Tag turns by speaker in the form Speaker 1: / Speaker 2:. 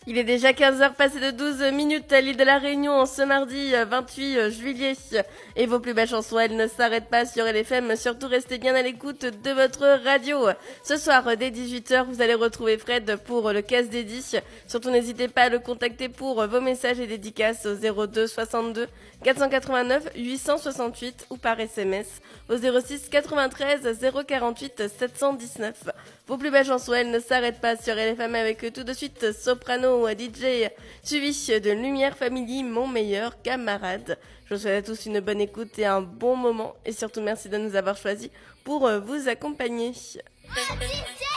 Speaker 1: Il est déjà 15h passé de 12 minutes à l'île de la Réunion ce mardi 28 juillet. Et vos plus belles chansons, elles ne s'arrêtent pas sur LFM. Surtout, restez bien à l'écoute de votre radio. Ce soir, dès 18h, vous allez retrouver Fred pour le casse dédi. Surtout, n'hésitez pas à le contacter pour vos messages et dédicaces au 02 62 489 868 ou par SMS au 06 93 048 719. Vos plus belles chansons, elles ne s'arrêtent pas sur LFM avec tout de suite Soprano DJ, suivi de Lumière Family, mon meilleur camarade. Je vous souhaite à tous une bonne écoute et un bon moment et surtout merci de nous avoir choisis pour vous accompagner.
Speaker 2: DJ